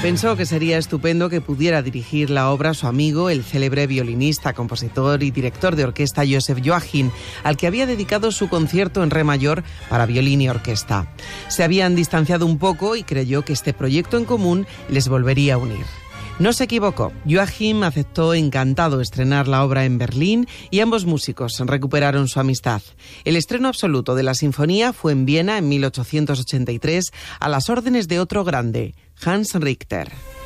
Pensó que sería estupendo que pudiera dirigir la obra su amigo, el célebre violinista, compositor y director de orquesta Joseph Joachim, al que había dedicado su concierto en re mayor para violín y orquesta. Se habían distanciado un poco y creyó que este proyecto en común les volvería a unir. No se equivocó. Joachim aceptó encantado estrenar la obra en Berlín y ambos músicos recuperaron su amistad. El estreno absoluto de la sinfonía fue en Viena en 1883 a las órdenes de otro grande, Hans Richter.